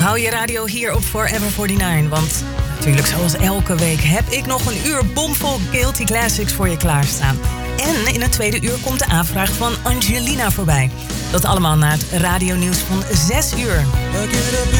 hou je radio hier op Forever 49. Want natuurlijk, zoals elke week, heb ik nog een uur bomvol Guilty Classics voor je klaarstaan. En in het tweede uur komt de aanvraag van Angelina voorbij. Dat allemaal na het radionieuws van 6 uur.